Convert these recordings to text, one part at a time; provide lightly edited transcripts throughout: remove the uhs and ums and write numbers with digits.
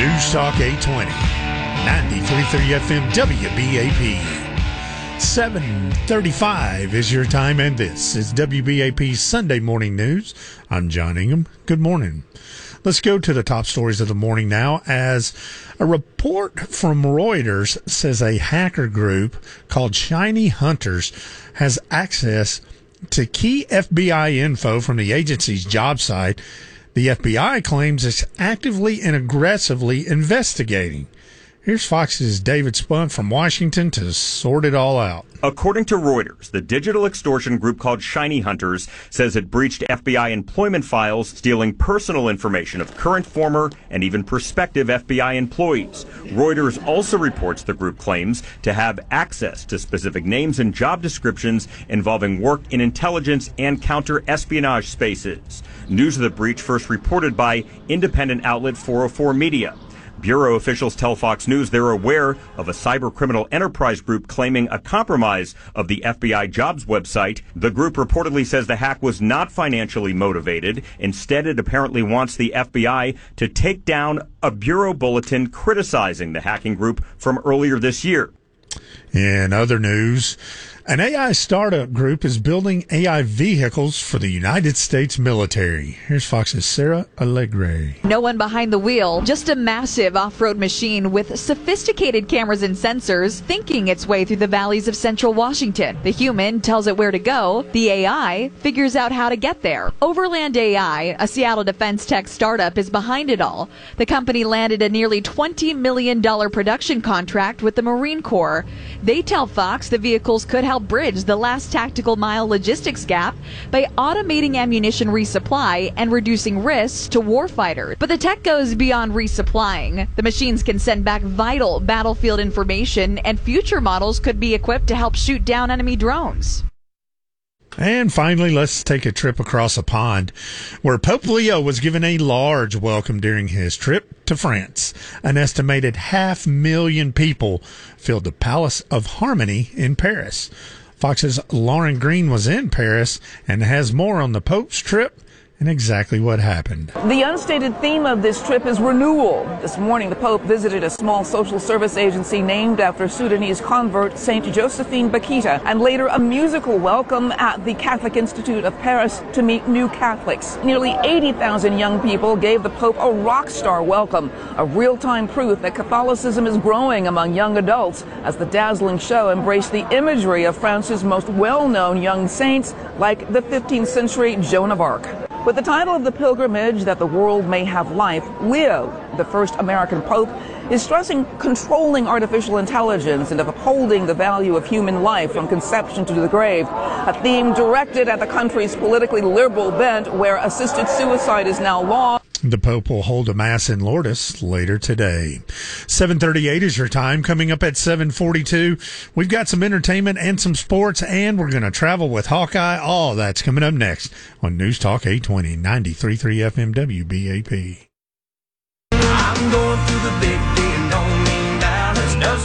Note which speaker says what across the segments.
Speaker 1: News Talk 820, 93.3 FM WBAP. 7:35 is your time, and this is WBAP Sunday Morning News. I'm John Ingham. Good morning. Let's go to the top stories of the morning now, as a report from Reuters says a hacker group called Shiny Hunters has access to key FBI info from the agency's job site. The FBI claims it's actively and aggressively investigating. Here's Fox's David Spunt from Washington to sort it all out.
Speaker 2: According to Reuters, the digital extortion group called Shiny Hunters says it breached FBI employment files, stealing personal information of current, former, and even prospective FBI employees. Reuters also reports the group claims to have access to specific names and job descriptions involving work in intelligence and counter-espionage spaces. News of the breach first reported by independent outlet 404 Media. Bureau officials tell Fox News they're aware of a cybercriminal enterprise group claiming a compromise of the FBI jobs website. The group reportedly says the hack was not financially motivated. Instead, it apparently wants the FBI to take down a Bureau bulletin criticizing the hacking group from earlier this year.
Speaker 1: In other news, an AI startup group is building AI vehicles for the United States military. Here's Fox's Sarah Allegre.
Speaker 3: No one behind the wheel, just a massive off-road machine with sophisticated cameras and sensors thinking its way through the valleys of central Washington. The human tells it where to go. The AI figures out how to get there. Overland AI, a Seattle defense tech startup, is behind it all. The company landed a nearly $20 million production contract with the Marine Corps. They tell Fox the vehicles could help bridge the last tactical mile logistics gap by automating ammunition resupply and reducing risks to warfighters. But the tech goes beyond resupplying. The machines can send back vital battlefield information, and future models could be equipped to help shoot down enemy drones.
Speaker 1: And finally, let's take a trip across a pond, where Pope Leo was given a large welcome during his trip to France. An estimated 500,000 people filled the Palace of Harmony in Paris. Fox's Lauren Green was in Paris and has more on the Pope's trip and exactly what happened.
Speaker 4: The unstated theme of this trip is renewal. This morning, the Pope visited a small social service agency named after Sudanese convert St. Josephine Bakita, and later a musical welcome at the Catholic Institute of Paris to meet new Catholics. Nearly 80,000 young people gave the Pope a rock star welcome, a real-time proof that Catholicism is growing among young adults as the dazzling show embraced the imagery of France's most well-known young saints, like the 15th century Joan of Arc. With the title of the pilgrimage, That the World May Have Life, Leo, the first American Pope, is stressing controlling artificial intelligence and of upholding the value of human life from conception to the grave, a theme directed at the country's politically liberal bent, where assisted suicide is now law.
Speaker 1: The Pope will hold a mass in Lourdes later today. 7:38 is your time. Coming up at 7:42, we've got some entertainment and some sports, and we're going to travel with Hawkeye. All that's coming up next on News Talk 820, 93.3 FM WBAP.
Speaker 5: I'm going through the big D and don't mean Dallas. Does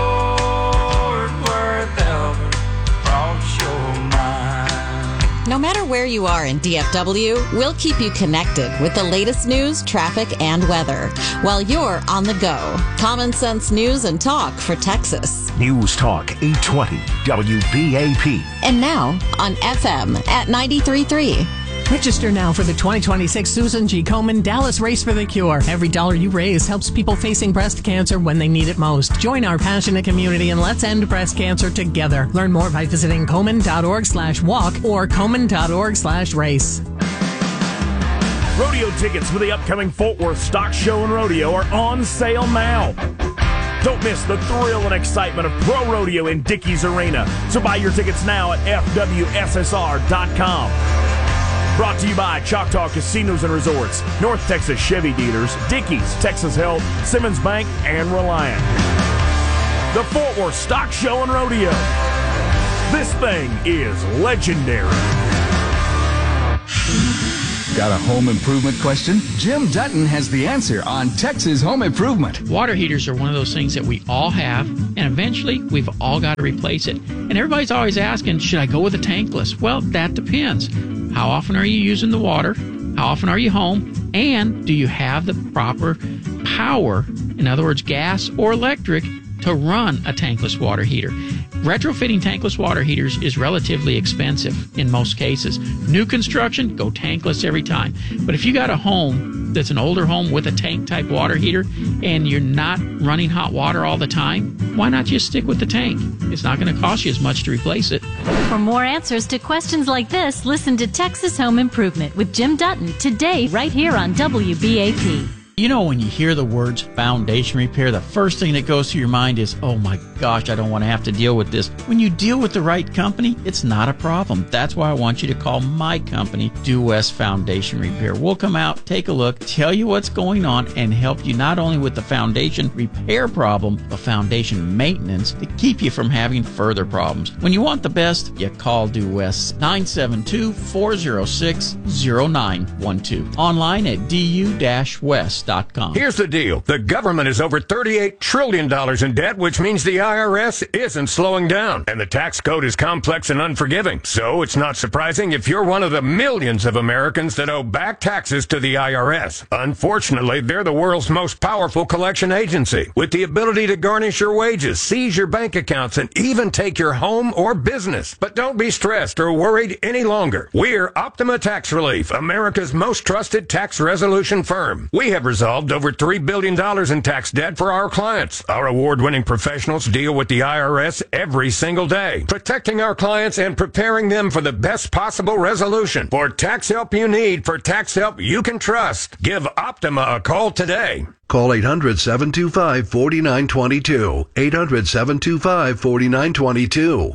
Speaker 5: Fort Worth ever cross your mind?
Speaker 6: No matter where you are in DFW, we'll keep you connected with the latest news, traffic, and weather while you're on the go. Common sense news and talk for Texas.
Speaker 7: News Talk 820 WBAP.
Speaker 6: And now on FM at 93.3.
Speaker 8: Register now for the 2026 Susan G. Komen Dallas Race for the Cure. Every dollar you raise helps people facing breast cancer when they need it most. Join our passionate community and let's end breast cancer together. Learn more by visiting Komen.org/walk or Komen.org/race.
Speaker 9: Rodeo tickets for the upcoming Fort Worth Stock Show and Rodeo are on sale now. Don't miss the thrill and excitement of Pro Rodeo in Dickies Arena. So buy your tickets now at FWSSR.com. Brought to you by Choctaw Casinos and Resorts, North Texas Chevy Dealers, Dickies, Texas Health, Simmons Bank, and Reliant. The Fort Worth Stock Show and Rodeo. This thing is legendary.
Speaker 10: Got a home improvement question? Jim Dutton has the answer on Texas Home Improvement.
Speaker 11: Water heaters are one of those things that we all have, and eventually we've all got to replace it. And everybody's always asking, should I go with a tankless? Well, that depends. How often are you using the water? How often are you home? And do you have the proper power, in other words, gas or electric, to run a tankless water heater? Retrofitting tankless water heaters is relatively expensive in most cases. New construction, go tankless every time. But if you got a home that's an older home with a tank-type water heater and you're not running hot water all the time, why not just stick with the tank? It's not going to cost you as much to replace it.
Speaker 12: For more answers to questions like this, listen to Texas Home Improvement with Jim Dutton today right here on WBAP.
Speaker 11: You know, when you hear the words foundation repair, the first thing that goes through your mind is, oh my gosh, I don't want to have to deal with this. When you deal with the right company, it's not a problem. That's why I want you to call my company, Due West Foundation Repair. We'll come out, take a look, tell you what's going on, and help you not only with the foundation repair problem, but foundation maintenance to keep you from having further problems. When you want the best, you call Due West, 972-406-0912. Online at du-west.com.
Speaker 13: Here's the deal. The government is over $38 trillion in debt, which means the IRS isn't slowing down. And the tax code is complex and unforgiving. So it's not surprising if you're one of the millions of Americans that owe back taxes to the IRS. Unfortunately, they're the world's most powerful collection agency, with the ability to garnish your wages, seize your bank accounts, and even take your home or business. But don't be stressed or worried any longer. We're Optima Tax Relief, America's most trusted tax resolution firm. We have resolved over $3 billion in tax debt for our clients. Our award-winning professionals deal with the IRS every single day, protecting our clients and preparing them for the best possible resolution. For tax help you need, for tax help you can trust, give Optima a call today.
Speaker 14: Call 800-725-4922. 800-725-4922.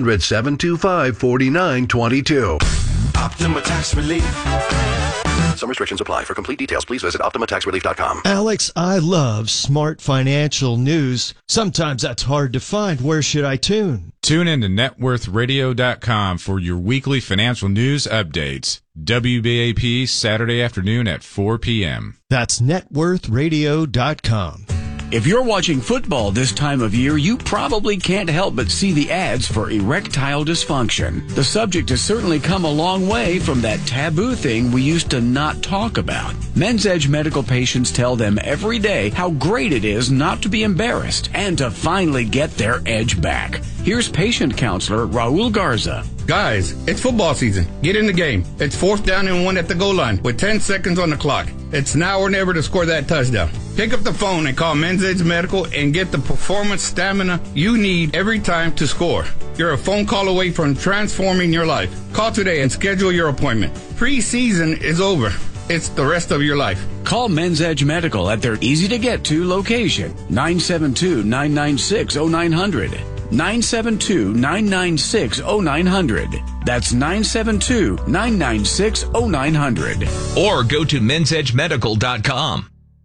Speaker 14: 800-725-4922.
Speaker 5: Optima Tax Relief.
Speaker 14: Some restrictions apply. For complete details, please visit OptimaTaxRelief.com.
Speaker 15: Alex, I love smart financial news. Sometimes that's hard to find. Where should I tune?
Speaker 16: Tune in to NetWorthRadio.com for your weekly financial news updates. WBAP Saturday afternoon at 4 p.m.
Speaker 15: That's NetWorthRadio.com.
Speaker 17: If you're watching football this time of year, you probably can't help but see the ads for erectile dysfunction. The subject has certainly come a long way from that taboo thing we used to not talk about. Men's Edge medical patients tell them every day how great it is not to be embarrassed and to finally get their edge back. Here's patient counselor Raul Garza.
Speaker 18: Guys, it's football season. Get in the game. It's 4th down and 1 at the goal line with 10 seconds on the clock. It's now or never to score that touchdown. Pick up the phone and call Men's Edge Medical and get the performance stamina you need every time to score. You're a phone call away from transforming your life. Call today and schedule your appointment. Pre-season is over. It's the rest of your life.
Speaker 17: Call Men's Edge Medical at their easy-to-get-to location, 972-996-0900. 972-996-0900. That's 972-996-0900.
Speaker 19: Or go to mensedgemedical.com.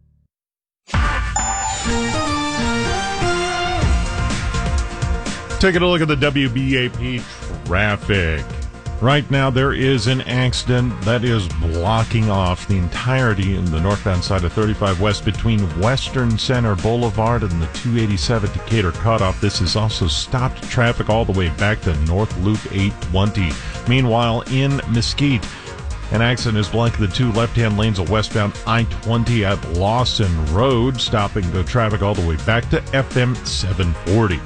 Speaker 20: Taking a look at the WBAP traffic. Right now, there is an accident that is blocking off the entirety in the northbound side of 35 West between Western Center Boulevard and the 287 Decatur cutoff. This has also stopped traffic all the way back to North Loop 820. Meanwhile, in Mesquite, an accident is blocking the two left-hand lanes of westbound I-20 at Lawson Road, stopping the traffic all the way back to FM 740.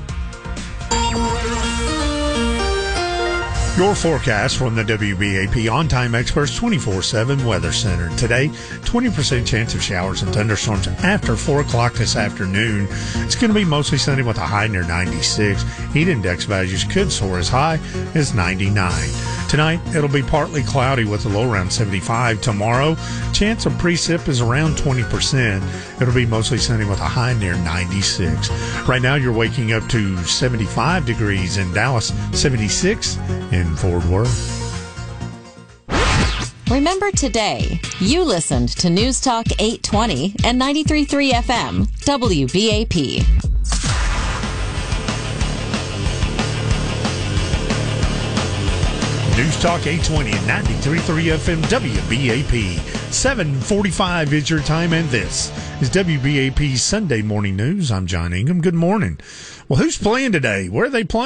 Speaker 1: Your forecast from the WBAP On-Time Experts 24/7 Weather Center. Today, 20% chance of showers and thunderstorms after 4 o'clock this afternoon. It's going to be mostly sunny with a high near 96. Heat index values could soar as high as 99. Tonight, it'll be partly cloudy with a low around 75. Tomorrow, chance of precip is around 20%. It'll be mostly sunny with a high near 96. Right now, you're waking up to 75 degrees in Dallas, 76 in Fort Worth.
Speaker 6: Remember today, you listened to News Talk 820 and 93.3 FM, WBAP.
Speaker 1: News Talk 820 and 93.3 FM WBAP. 7:45 is your time, and this is WBAP Sunday Morning News. I'm John Ingham. Good morning. Well, who's playing today? Where are they playing?